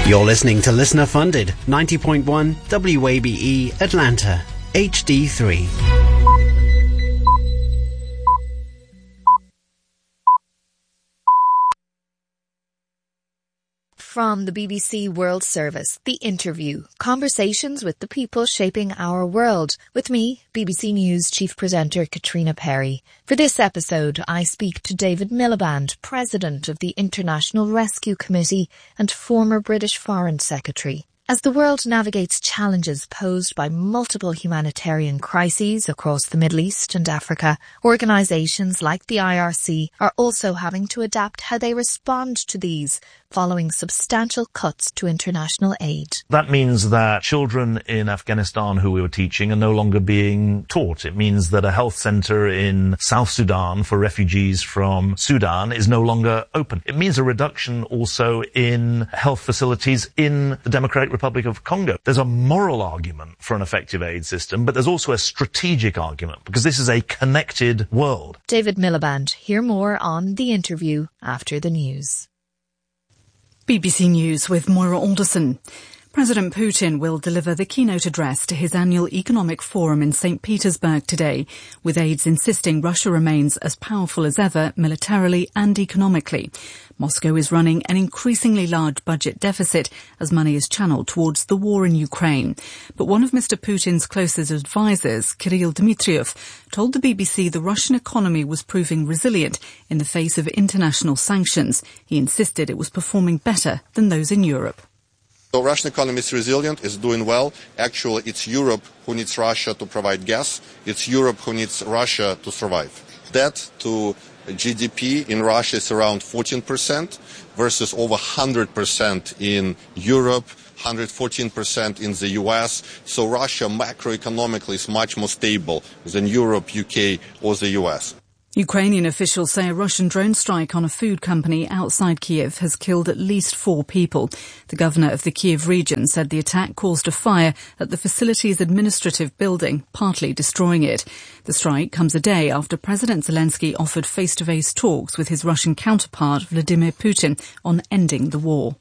You're listening to Listener Funded, 90.1 WABE Atlanta, HD3. From the BBC World Service, The Interview, conversations with the people shaping our world. With me, BBC News chief presenter Katrina Perry. For this episode, I speak to David Miliband, President of the International Rescue Committee and former British Foreign Secretary. As the world navigates challenges posed by multiple humanitarian crises across the Middle East and Africa, organisations like the IRC are also having to adapt how they respond to these, following substantial cuts to international aid. That means that children in Afghanistan who we were teaching are no longer being taught. It means that a health centre in South Sudan for refugees from Sudan is no longer open. It means a reduction also in health facilities in the Democratic Republic of Congo. There's a moral argument for an effective aid system, but there's also a strategic argument because this is a connected world. David Miliband. Hear more on The Interview after the news. BBC News with Moira Alderson. President Putin will deliver the keynote address to his annual economic forum in St. Petersburg today, with aides insisting Russia remains as powerful as ever militarily and economically. Moscow is running an increasingly large budget deficit as money is channeled towards the war in Ukraine. But one of Mr. Putin's closest advisers, Kirill Dmitriev, told the BBC the Russian economy was proving resilient in the face of international sanctions. He insisted it was performing better than those in Europe. The Russian economy is resilient, is doing well. Actually, it's Europe who needs Russia to provide gas. It's Europe who needs Russia to survive. Debt to GDP in Russia is around 14% versus over 100% in Europe, 114% in the US. So Russia macroeconomically is much more stable than Europe, UK or the US. Ukrainian officials say a Russian drone strike on a food company outside Kiev has killed at least 4 people. The governor of the Kiev region said the attack caused a fire at the facility's administrative building, partly destroying it. The strike comes a day after President Zelensky offered face-to-face talks with his Russian counterpart Vladimir Putin on ending the war.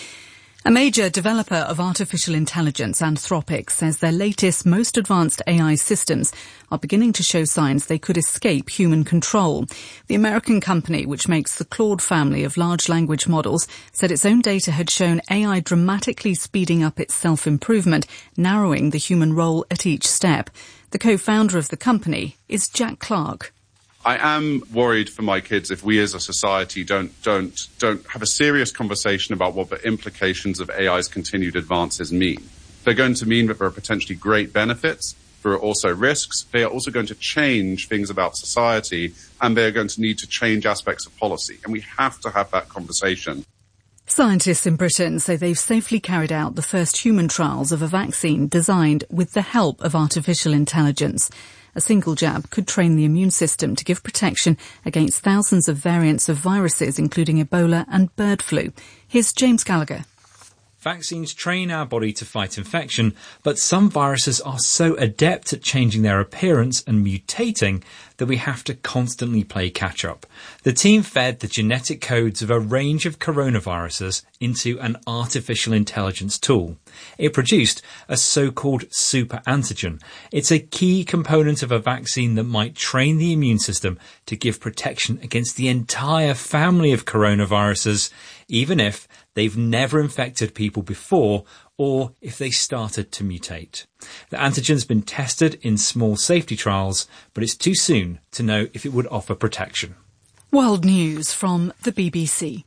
A major developer of artificial intelligence, Anthropic, says their latest, most advanced AI systems are beginning to show signs they could escape human control. The American company, which makes the Claude family of large language models, said its own data had shown AI dramatically speeding up its self-improvement, narrowing the human role at each step. The co-founder of the company is Jack Clark. I am worried for my kids if we as a society don't have a serious conversation about what the implications of AI's continued advances mean. They're going to mean that there are potentially great benefits. There are also risks. They are also going to change things about society, and they are going to need to change aspects of policy. And we have to have that conversation. Scientists in Britain say they've safely carried out the first human trials of a vaccine designed with the help of artificial intelligence. A single jab could train the immune system to give protection against thousands of variants of viruses, including Ebola and bird flu. Here's James Gallagher. Vaccines train our body to fight infection, but some viruses are so adept at changing their appearance and mutating that we have to constantly play catch-up. The team fed the genetic codes of a range of coronaviruses into an artificial intelligence tool. It produced a so-called super antigen. It's a key component of a vaccine that might train the immune system to give protection against the entire family of coronaviruses, even if they've never infected people before or if they started to mutate. The antigen's been tested in small safety trials, but it's too soon to know if it would offer protection. World News from the BBC.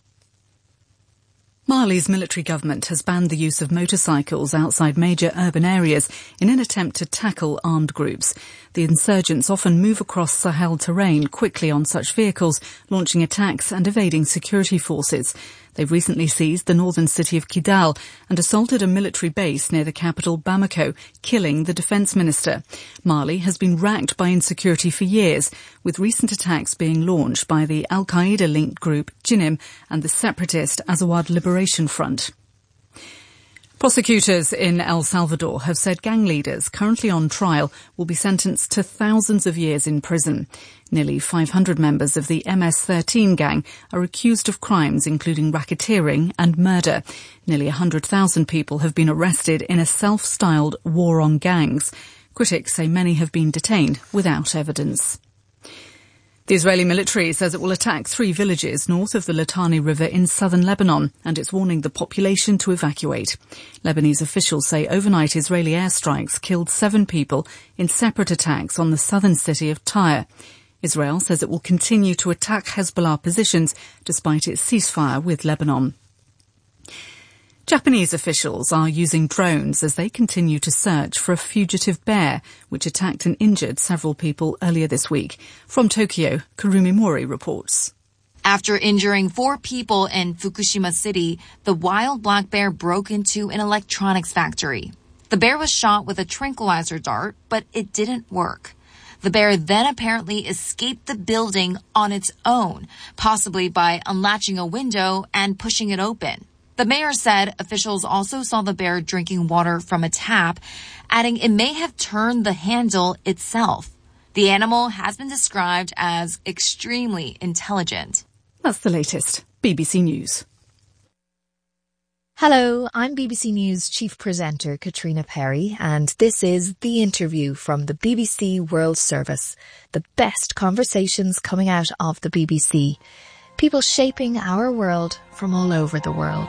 Mali's military government has banned the use of motorcycles outside major urban areas in an attempt to tackle armed groups. The insurgents often move across Sahel terrain quickly on such vehicles, launching attacks and evading security forces. They've recently seized the northern city of Kidal and assaulted a military base near the capital Bamako, killing the defence minister. Mali has been racked by insecurity for years, with recent attacks being launched by the Al-Qaeda-linked group Jinim and the separatist Azawad Liberation Front. Prosecutors in El Salvador have said gang leaders currently on trial will be sentenced to thousands of years in prison. Nearly 500 members of the MS-13 gang are accused of crimes including racketeering and murder. Nearly 100,000 people have been arrested in a self-styled war on gangs. Critics say many have been detained without evidence. The Israeli military says it will attack 3 villages north of the Litani River in southern Lebanon, and it's warning the population to evacuate. Lebanese officials say overnight Israeli airstrikes killed 7 people in separate attacks on the southern city of Tyre. Israel says it will continue to attack Hezbollah positions despite its ceasefire with Lebanon. Japanese officials are using drones as they continue to search for a fugitive bear which attacked and injured several people earlier this week. From Tokyo, Kurumi Mori reports. After injuring 4 people in Fukushima City, the wild black bear broke into an electronics factory. The bear was shot with a tranquilizer dart, but it didn't work. The bear then apparently escaped the building on its own, possibly by unlatching a window and pushing it open. The mayor said officials also saw the bear drinking water from a tap, adding it may have turned the handle itself. The animal has been described as extremely intelligent. That's the latest. BBC News. Hello, I'm BBC News chief presenter Katrina Perry, and this is The Interview from the BBC World Service, the best conversations coming out of the BBC. People shaping our world from all over the world.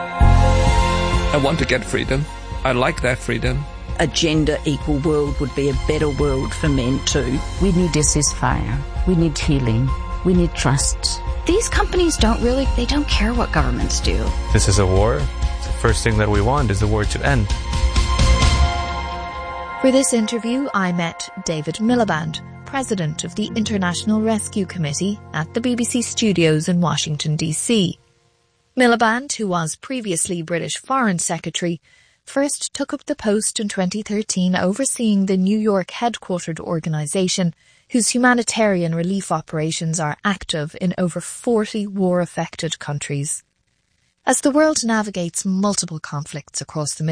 I want to get freedom. I like that freedom. A gender equal world would be a better world for men too. We need a ceasefire. We need healing. We need trust. These companies don't care what governments do. This is a war. The first thing that we want is the war to end. For this interview, I met David Miliband, President of the International Rescue Committee at the BBC studios in Washington, D.C. Miliband, who was previously British Foreign Secretary, first took up the post in 2013 overseeing the New York headquartered organisation whose humanitarian relief operations are active in over 40 war-affected countries. As the world navigates multiple conflicts across the